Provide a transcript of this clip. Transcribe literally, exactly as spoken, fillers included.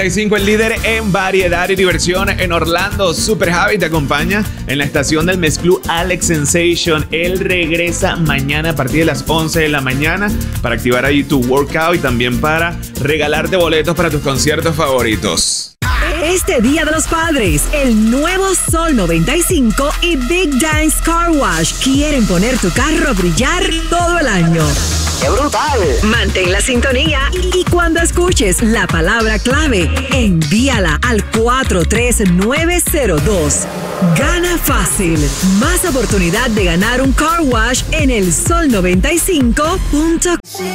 cinco, el líder en variedad y diversión en Orlando. Super Javi te acompaña en la estación del mezclú Alex Sensation. Él regresa mañana a partir de las once de la mañana para activar ahí tu workout y también para regalarte boletos para tus conciertos favoritos. Este Día de los Padres, el nuevo Sol noventa y cinco y Big Dance Car Wash quieren poner tu carro a brillar todo el año. ¡Qué brutal! Mantén la sintonía y cuando escuches la palabra clave, envíala al cuatro tres nueve cero dos. Gana fácil. Más oportunidad de ganar un car wash en el sol noventa y cinco punto com.